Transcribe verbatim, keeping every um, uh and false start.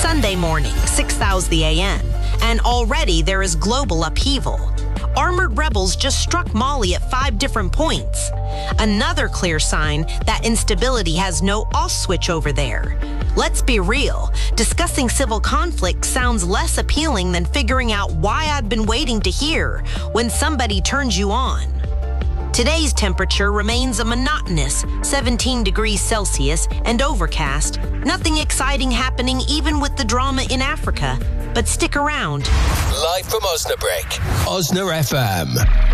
Sunday morning, six thousand a m, and already there is global upheaval. Armored rebels just struck Mali at five different points. Another clear sign that instability has no off switch over there. Let's be real, discussing civil conflict sounds less appealing than figuring out why I've been waiting to hear when somebody turns you on. Today's temperature remains a monotonous seventeen degrees Celsius and overcast. Nothing exciting happening even with the drama in Africa. But stick around. Live from Osnabrück, Osna F M.